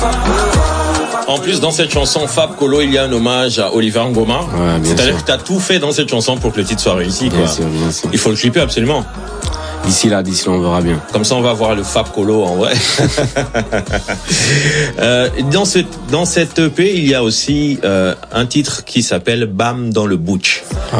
En plus, dans cette chanson, Fab Colo, il y a un hommage à Oliver Ngoma. Ouais, c'est-à-dire que tu as tout fait dans cette chanson pour que le titre soit réussi, quoi. Bien sûr. Il faut le clipper absolument. D'ici là, on verra bien. Comme ça, on va voir le Fab Colo en vrai. Dans cette EP, il y a aussi un titre qui s'appelle Bam dans le Butch. Ouais.